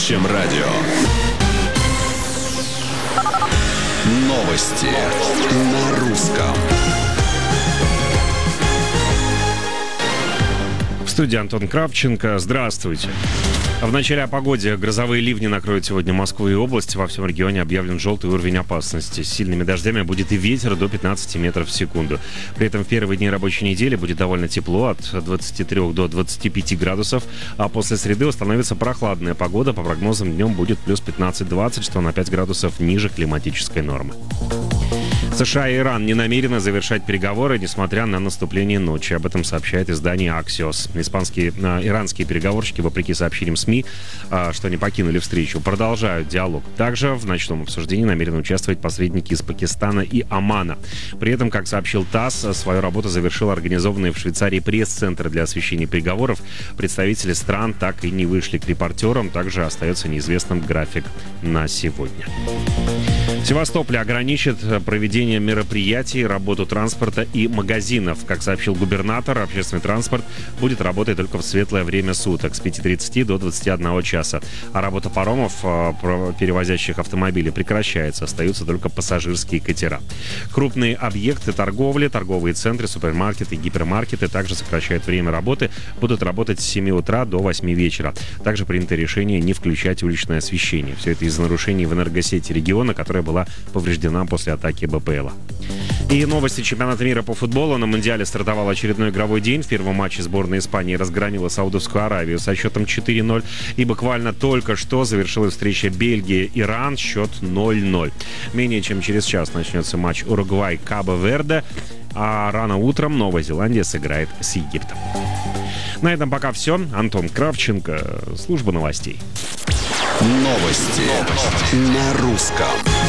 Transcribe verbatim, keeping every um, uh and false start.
чем радио. Новости на русском. В студии Антон Кравченко. Здравствуйте. В начале о погоде. Грозовые ливни накроют сегодня Москву и область. Во всем регионе объявлен желтый уровень опасности. С сильными дождями будет и ветер до пятнадцати метров в секунду. При этом в первые дни рабочей недели будет довольно тепло, от двадцати трёх до двадцати пяти градусов. А после среды установится прохладная погода. По прогнозам, днем будет плюс пятнадцать-двадцать, что на пять градусов ниже климатической нормы. США и Иран не намерены завершать переговоры, несмотря на наступление ночи. Об этом сообщает издание Axios. Испанские, э, иранские переговорщики, вопреки сообщениям СМИ, э, что они покинули встречу, продолжают диалог. Также в ночном обсуждении намерены участвовать посредники из Пакистана и Омана. При этом, как сообщил ТАСС, свою работу завершил организованный в Швейцарии пресс-центр для освещения переговоров. Представители стран так и не вышли к репортерам. Также остается неизвестным график на сегодня. В Севастополе ограничат проведение мероприятий, работу транспорта и магазинов. Как сообщил губернатор, общественный транспорт будет работать только в светлое время суток с пяти тридцати до двадцати одного часа. А работа паромов, перевозящих автомобили, прекращается. Остаются только пассажирские катера. Крупные объекты торговли, торговые центры, супермаркеты, гипермаркеты также сокращают время работы. Будут работать с семи утра до восьми вечера. Также принято решение не включать уличное освещение. Все это из-за нарушений в энергосети региона, которая была повреждена после атаки БПЛА. И новости чемпионата мира по футболу. На Мундиале стартовал очередной игровой день. В первом матче сборная Испании разгромила Саудовскую Аравию со счетом четыре ноль. И буквально только что завершилась встреча Бельгия-Иран. Счет ноль ноль. Менее чем через час начнется матч Уругвай-Кабо-Верде. А рано утром Новая Зеландия сыграет с Египтом. На этом пока все. Антон Кравченко, служба новостей. Новости на русском.